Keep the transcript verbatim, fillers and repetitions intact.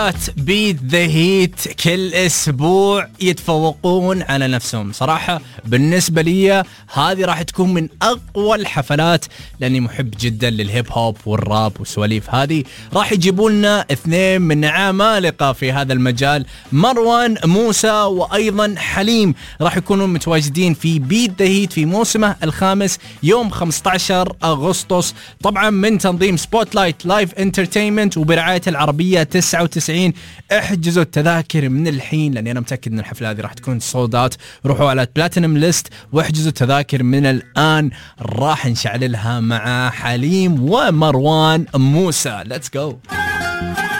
بيت ذا هيت كل اسبوع يتفوقون على نفسهم صراحة. بالنسبة لي هذه راح تكون من اقوى الحفلات لاني محب جدا للهيب هوب والراب والسواليف هذه. راح يجيبوا لنا اثنين من عمالقة في هذا المجال، مروان موسى وايضا حليم، راح يكونوا متواجدين في بيت ذا هيت في موسمه الخامس يوم خمسة عشر أغسطس، طبعا من تنظيم سبوت لايت لايف انترتينمنت وبرعاية العربية تسعة وتسعين. احجزوا التذاكر من الحين لاني انا متاكد ان الحفله هذه راح تكون سولد اوت. روحوا على بلاتينم ليست واحجزوا التذاكر من الان، راح نشعللها مع حليم ومروان موسى. ليتس جو.